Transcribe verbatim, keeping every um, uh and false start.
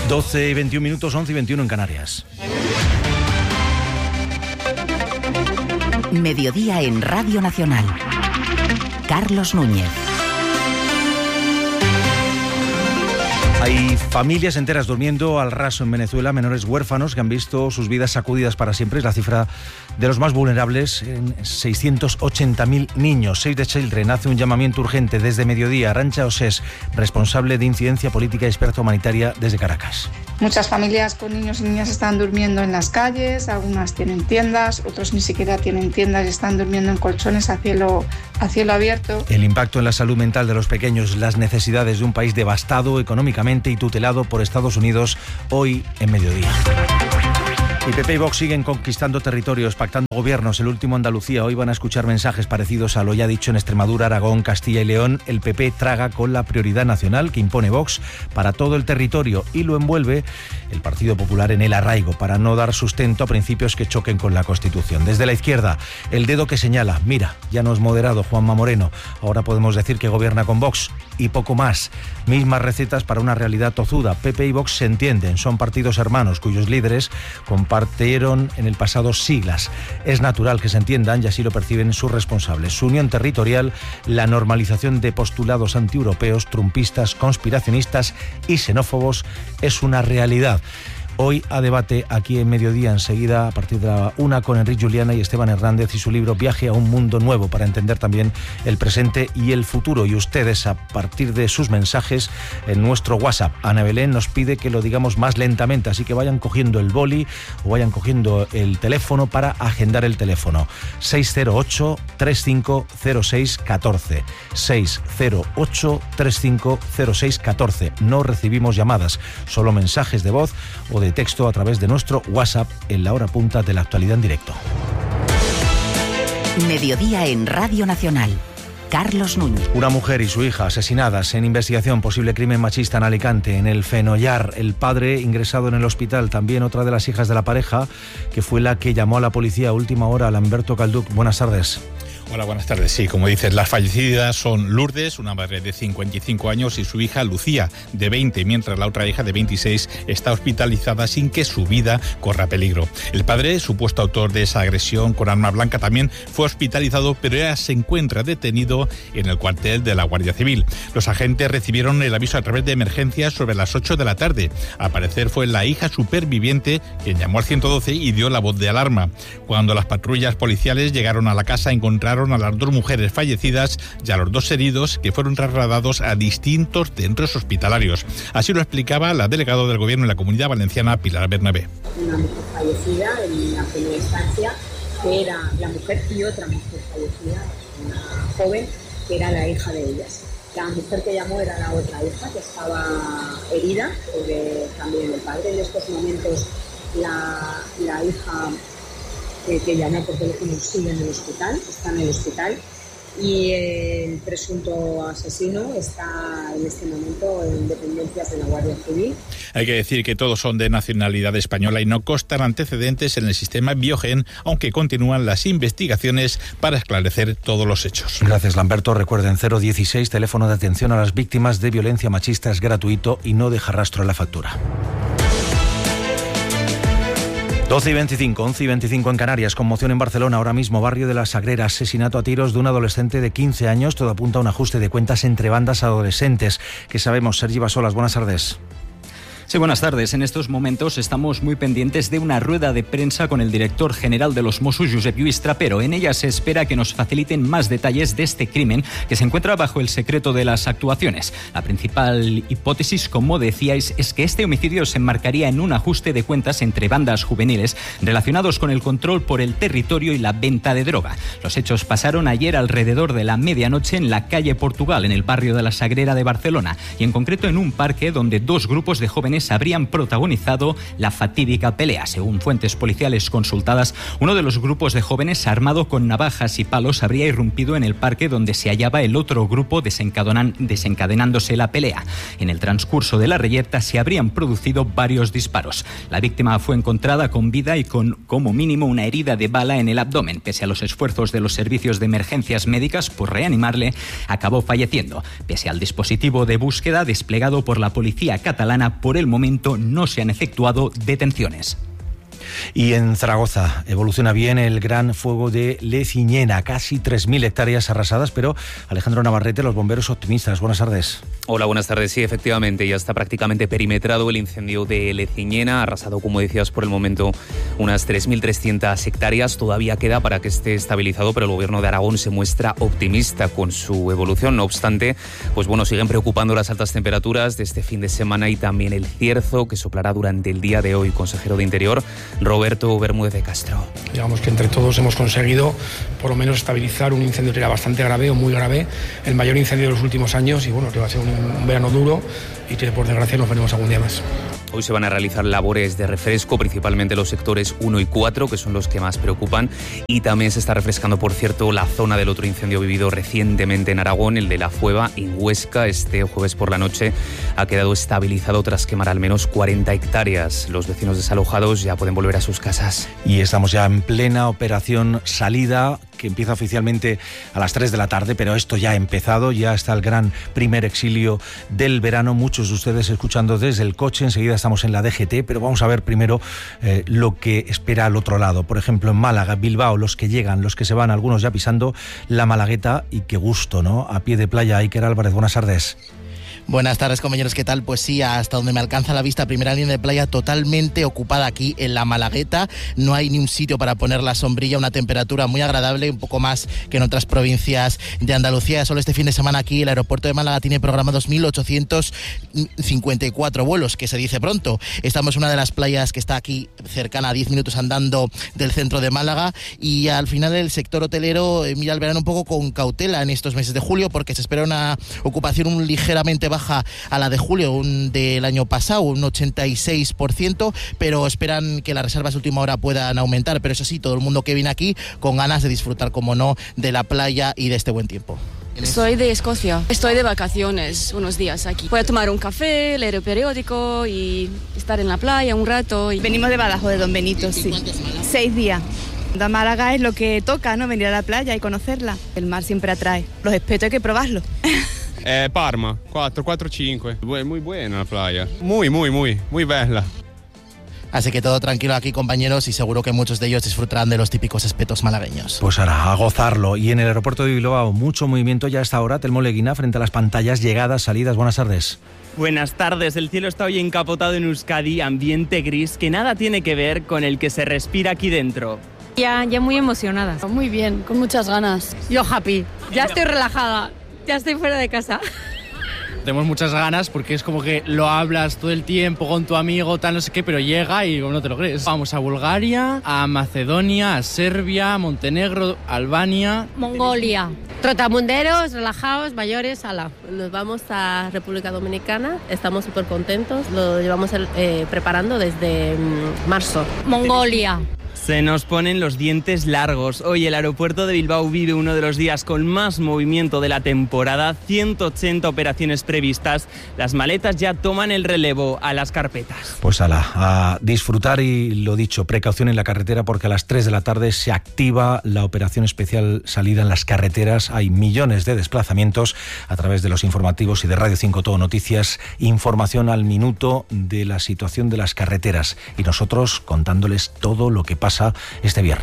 doce y veintiún minutos, once y veintiuno en Canarias. Mediodía en Radio Nacional. Carlos Núñez. Hay familias enteras durmiendo al raso en Venezuela, menores huérfanos que han visto sus vidas sacudidas para siempre. Es la cifra de los más vulnerables, en seiscientos ochenta mil niños. Save the Children hace un llamamiento urgente desde mediodía. Arantxa Osés, responsable de incidencia política y experta humanitaria desde Caracas. Muchas familias con niños y niñas están durmiendo en las calles, algunas tienen tiendas, otros ni siquiera tienen tiendas y están durmiendo en colchones a cielo, a cielo abierto. El impacto en la salud mental de los pequeños, las necesidades de un país devastado económicamente y tutelado por Estados Unidos, hoy en mediodía. Y P P y Vox siguen conquistando territorios, pactando gobiernos. El último Andalucía. Hoy van a escuchar mensajes parecidos a lo ya dicho en Extremadura, Aragón, Castilla y León. El P P traga con la prioridad nacional que impone Vox para todo el territorio y lo envuelve el Partido Popular en el arraigo para no dar sustento a principios que choquen con la Constitución. Desde la izquierda, el dedo que señala, mira, ya no es moderado Juanma Moreno, ahora podemos decir que gobierna con Vox y poco más. Mismas recetas para una realidad tozuda. P P y Vox se entienden, son partidos hermanos cuyos líderes compartieron en el pasado siglas. Es natural que se entiendan y así lo perciben sus responsables. Su unión territorial, la normalización de postulados antieuropeos, trumpistas, conspiracionistas y xenófobos es una realidad. Hoy a debate aquí en Mediodía, enseguida a partir de la una, con Enrique Juliana y Esteban Hernández y su libro Viaje a un mundo nuevo, para entender también el presente y el futuro. Y ustedes, a partir de sus mensajes en nuestro WhatsApp. Ana Belén nos pide que lo digamos más lentamente, así que vayan cogiendo el boli o vayan cogiendo el teléfono para agendar el teléfono. seis cero ocho, tres cinco cero seis uno cuatro. seis cero ocho, tres cinco cero seis uno cuatro. No recibimos llamadas, solo mensajes de voz o de texto a través de nuestro WhatsApp en la hora punta de la actualidad en directo. Mediodía en Radio Nacional. Carlos Núñez. Una mujer y su hija asesinadas en investigación, posible crimen machista en Alicante, en el Fenollar. El padre ingresado en el hospital, también otra de las hijas de la pareja, que fue la que llamó a la policía a última hora, Lamberto Calduc. Buenas tardes. Hola, buenas tardes. Sí, como dices, las fallecidas son Lourdes, una madre de cincuenta y cinco años, y su hija Lucía, de veinte, mientras la otra hija de veintiséis está hospitalizada sin que su vida corra peligro. El padre, supuesto autor de esa agresión con arma blanca, también fue hospitalizado, pero ya se encuentra detenido en el cuartel de la Guardia Civil. Los agentes recibieron el aviso a través de emergencias sobre las ocho de la tarde. Al parecer fue la hija superviviente quien llamó al ciento doce y dio la voz de alarma. Cuando las patrullas policiales llegaron a la casa, encontraron a las dos mujeres fallecidas y a los dos heridos, que fueron trasladados a distintos centros hospitalarios. Así lo explicaba la delegada del Gobierno en la Comunidad Valenciana, Pilar Bernabé. Una mujer fallecida en la primera instancia, que era la mujer, y otra mujer fallecida, una joven, que era la hija de ellas. La mujer que llamó era la otra hija, que estaba herida, porque también el padre en estos momentos, la, la hija que, que llamó por teléfono sigue en el hospital, está en el hospital, y el presunto asesino está en este momento en dependencias de la Guardia Civil. Hay que decir que todos son de nacionalidad española y no constan antecedentes en el sistema Biogen, aunque continúan las investigaciones para esclarecer todos los hechos. Gracias, Lamberto. Recuerden, cero dieciséis, teléfono de atención a las víctimas de violencia machista, es gratuito y no deja rastro en la factura. doce y veinticinco, once y veinticinco en Canarias. Conmoción en Barcelona, ahora mismo, barrio de la Sagrera. Asesinato a tiros de un adolescente de quince años. Todo apunta a un ajuste de cuentas entre bandas adolescentes. ¿Qué sabemos? Sergi Basolas, buenas tardes. Sí, buenas tardes. En estos momentos estamos muy pendientes de una rueda de prensa con el director general de los Mossos, Josep Lluís Trapero. En ella se espera que nos faciliten más detalles de este crimen que se encuentra bajo el secreto de las actuaciones. La principal hipótesis, como decíais, es que este homicidio se enmarcaría en un ajuste de cuentas entre bandas juveniles relacionados con el control por el territorio y la venta de droga. Los hechos pasaron ayer alrededor de la medianoche en la calle Portugal, en el barrio de la Sagrera de Barcelona, y en concreto en un parque donde dos grupos de jóvenes habrían protagonizado la fatídica pelea. Según fuentes policiales consultadas, uno de los grupos de jóvenes, armado con navajas y palos, habría irrumpido en el parque donde se hallaba el otro grupo, desencadenándose la pelea. En el transcurso de la reyerta se habrían producido varios disparos. La víctima fue encontrada con vida y con, como mínimo, una herida de bala en el abdomen. Pese a los esfuerzos de los servicios de emergencias médicas por reanimarle, acabó falleciendo. Pese al dispositivo de búsqueda desplegado por la policía catalana, por el momento no se han efectuado detenciones. Y en Zaragoza evoluciona bien el gran fuego de Leciñena, casi tres mil hectáreas arrasadas, pero Alejandro Navarrete, los bomberos optimistas. Buenas tardes. Hola, buenas tardes. Sí, efectivamente, ya está prácticamente perimetrado el incendio de Leciñena, arrasado, como decías, por el momento unas tres mil trescientas hectáreas. Todavía queda para que esté estabilizado, pero el Gobierno de Aragón se muestra optimista con su evolución. No obstante, pues bueno, siguen preocupando las altas temperaturas de este fin de semana y también el cierzo que soplará durante el día de hoy. Consejero de Interior, Roberto Bermúdez de Castro. Digamos que entre todos hemos conseguido por lo menos estabilizar un incendio que era bastante grave o muy grave, el mayor incendio de los últimos años, y bueno, que va a ser un, un verano duro y que por desgracia nos veremos algún día más. Hoy se van a realizar labores de refresco, principalmente los sectores uno y cuatro, que son los que más preocupan, y también se está refrescando, por cierto, la zona del otro incendio vivido recientemente en Aragón, el de La Fueva, en Huesca. Este jueves por la noche ha quedado estabilizado tras quemar al menos cuarenta hectáreas. Los vecinos desalojados ya pueden volver a sus casas. Y estamos ya en plena operación salida, que empieza oficialmente a las tres de la tarde, pero esto ya ha empezado, ya está el gran primer exilio del verano. Muchos de ustedes escuchando desde el coche, enseguida estamos en la D G T, pero vamos a ver primero eh, lo que espera al otro lado. Por ejemplo, en Málaga, Bilbao, los que llegan, los que se van, algunos ya pisando la Malagueta, y qué gusto, ¿no? A pie de playa. Iker Álvarez, buenas tardes. Buenas tardes, compañeros, ¿qué tal? Pues sí, hasta donde me alcanza la vista, primera línea de playa totalmente ocupada aquí en la Malagueta. No hay ni un sitio para poner la sombrilla, una temperatura muy agradable, un poco más que en otras provincias de Andalucía. Solo este fin de semana aquí el aeropuerto de Málaga tiene programados mil ochocientos cincuenta y cuatro vuelos, que se dice pronto. Estamos en una de las playas que está aquí cercana, a diez minutos andando del centro de Málaga, y al final el sector hotelero eh, mira el verano un poco con cautela en estos meses de julio, porque se espera una ocupación un ligeramente baja a la de julio un, del año pasado, un ochenta y seis por ciento, pero esperan que las reservas de última hora puedan aumentar. Pero eso sí, todo el mundo que viene aquí con ganas de disfrutar, como no, de la playa y de este buen tiempo. Soy de Escocia, estoy de vacaciones unos días aquí. Voy a tomar un café, leer el periódico y estar en la playa un rato. Y... Venimos de Badajoz, de Don Benito, sí. Seis días. A Málaga es lo que toca, ¿no? Venir a la playa y conocerla. El mar siempre atrae. Los espetos hay que probarlos. Eh, Parma, cuatro, cuatro, cinco. Muy buena la playa. Muy, muy, muy, muy bella. Así que todo tranquilo aquí, compañeros, y seguro que muchos de ellos disfrutarán de los típicos espetos malagueños. Pues ahora, a gozarlo. Y en el aeropuerto de Bilbao, mucho movimiento ya hasta ahora. Telmo Leguina, frente a las pantallas, llegadas, salidas. Buenas tardes. Buenas tardes. El cielo está hoy encapotado en Euskadi, ambiente gris que nada tiene que ver con el que se respira aquí dentro. Ya, ya muy emocionada. Muy bien, con muchas ganas. Yo happy. Ya estoy relajada. Ya estoy fuera de casa. Tenemos muchas ganas porque es como que lo hablas todo el tiempo con tu amigo, tal, no sé qué, pero llega y no te lo crees. Vamos a Bulgaria, a Macedonia, a Serbia, Montenegro, Albania... Mongolia. Trotamunderos, relajados, mayores, ala. Nos vamos a República Dominicana, estamos súper contentos, lo llevamos eh, preparando desde mm, marzo. Mongolia. Se nos ponen los dientes largos. Hoy el aeropuerto de Bilbao vive uno de los días con más movimiento de la temporada. ciento ochenta operaciones previstas. Las maletas ya toman el relevo a las carpetas. Pues ala, a disfrutar y lo dicho, precaución en la carretera porque a las tres de la tarde se activa la operación especial salida en las carreteras. Hay millones de desplazamientos a través de los informativos y de Radio cinco Todo Noticias. Información al minuto de la situación de las carreteras y nosotros contándoles todo lo que pasa este viernes.